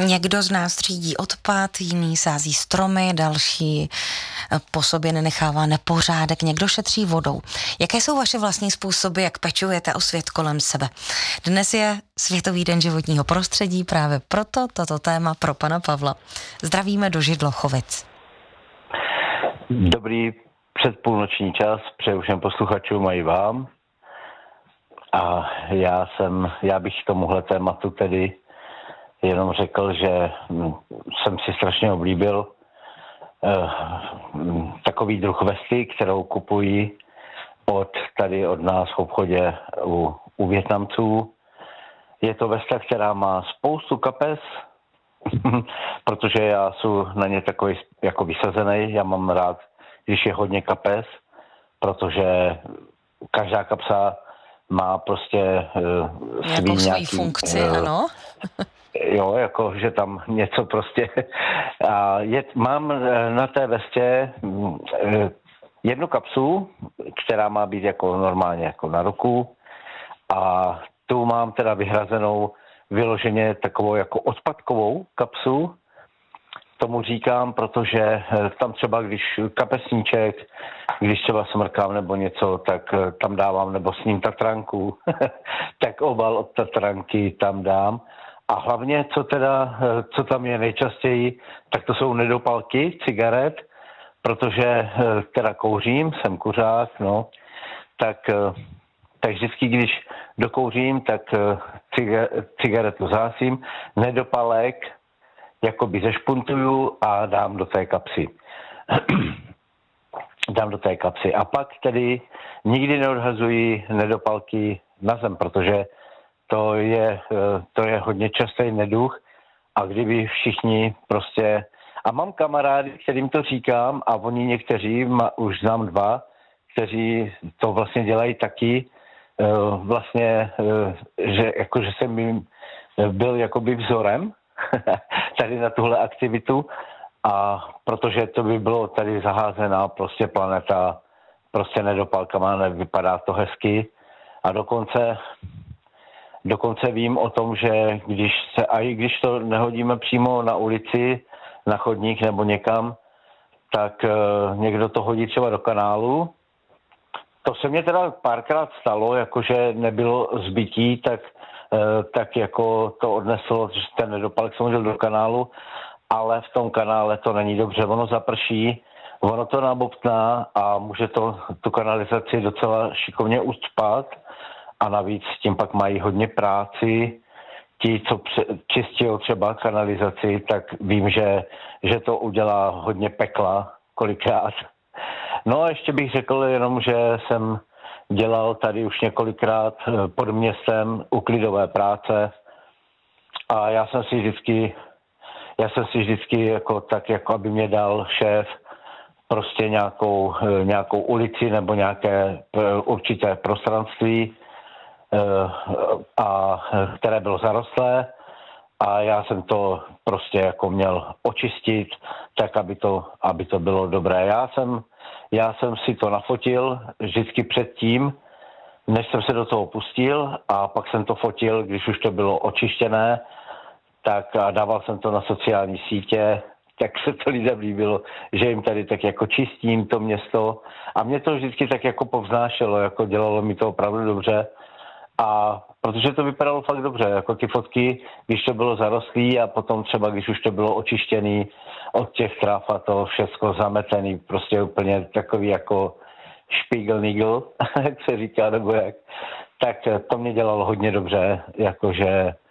Někdo z nás třídí odpad, jiný sází stromy, další po sobě nenechává nepořádek, někdo šetří vodou. Jaké jsou vaše vlastní způsoby, jak pečujete o svět kolem sebe? Dnes je Světový den životního prostředí, právě proto toto téma pro pana Pavla. Zdravíme do Židlochovic. Dobrý předpůlnoční čas, přeju všem posluchačům a i vám. A já bych k tomuhle tématu tedy jenom řekl, že jsem si strašně oblíbil takový druh vesty, kterou kupují od nás v obchodě u Vietnamců. Je to vesta, která má spoustu kapes, protože já jsem na ně takový jako vysazený. Já mám rád, když je hodně kapes, protože každá kapsa má prostě svou funkci, ano. Jo, jako, že tam něco prostě... A mám na té vestě jednu kapsu, která má být jako normálně jako na ruku, a tu mám teda vyhrazenou vyloženě takovou jako odpadkovou kapsu. Tomu říkám, protože tam třeba, když kapesníček, když třeba smrkám nebo něco, tak tam dávám, nebo s ním tatranku, tak obal od tatranky tam dám. A hlavně, co tam je nejčastěji, tak to jsou nedopalky cigaret, protože teda kouřím, jsem kuřák, no, tak vždycky, když dokouřím, tak cigaretu zhasím, nedopalek jakoby zešpuntuju a dám do té kapsy. A pak tedy nikdy neodhazuji nedopalky na zem, protože to je hodně častý neduch, a kdyby všichni prostě... A mám kamarády, kterým to říkám, a oni někteří, už znám dva, kteří to vlastně dělají taky, že jsem jim byl jakoby vzorem tady na tuhle aktivitu, a protože to by bylo tady zaházená prostě planeta prostě nedopalkama, nevypadá to hezky, a dokonce vím o tom, že když to nehodíme přímo na ulici, na chodník nebo někam, tak někdo to hodí třeba do kanálu. To se mně teda párkrát stalo, jakože nebylo zbytí, tak jako to odneslo, že ten nedopalek jsem hodil do kanálu, ale v tom kanále to není dobře. Ono zaprší, ono to nabobtná a může to tu kanalizaci docela šikovně ucpat, a navíc tím pak mají hodně práci. Ti, co čistí třeba kanalizaci, tak vím, že to udělá hodně pekla kolikrát. No a ještě bych řekl jenom, že jsem dělal tady už několikrát pod městem uklidové práce, a já jsem si vždycky jako tak, jako aby mě dal šéf prostě nějakou ulici nebo nějaké určité prostranství, a které bylo zarostlé, a já jsem to prostě jako měl očistit tak, aby to bylo dobré. Já jsem si to nafotil vždycky předtím, než jsem se do toho pustil, a pak jsem to fotil, když už to bylo očištěné, tak a dával jsem to na sociální sítě, tak se to lidem líbilo, že jim tady tak jako čistím to město, a mě to vždycky tak jako povznášelo, jako dělalo mi to opravdu dobře. A protože to vypadalo fakt dobře, jako ty fotky, když to bylo zarostlý, a potom třeba, když už to bylo očištěný od těch tráv a to všechno zametený, prostě úplně takový jako špígelnigl, jak se říká, nebo jak, tak to mě dělalo hodně dobře, jakože